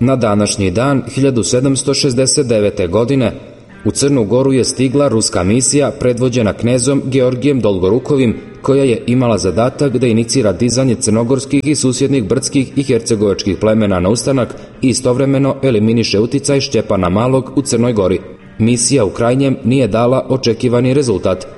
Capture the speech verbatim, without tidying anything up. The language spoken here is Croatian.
Na današnji dan hiljadu sedamsto šezdeset devete. godine u Crnu Goru je stigla ruska misija predvođena knezom Georgijem Dolgorukovim, koja je imala zadatak da inicira dizanje crnogorskih i susjednih brdskih i hercegovačkih plemena na ustanak i istovremeno eliminiše uticaj Šćepana Malog u Crnoj Gori. Misija u krajnjem nije dala očekivani rezultat.